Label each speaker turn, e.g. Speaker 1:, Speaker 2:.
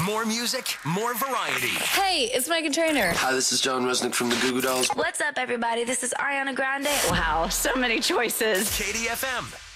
Speaker 1: More music, more variety.
Speaker 2: Hey, it's Meghan Trainor.
Speaker 3: Hi, this is John Resnick from the Goo Goo Dolls.
Speaker 4: What's up, everybody? This is Ariana Grande.
Speaker 5: Wow, so many choices.
Speaker 1: KDFM.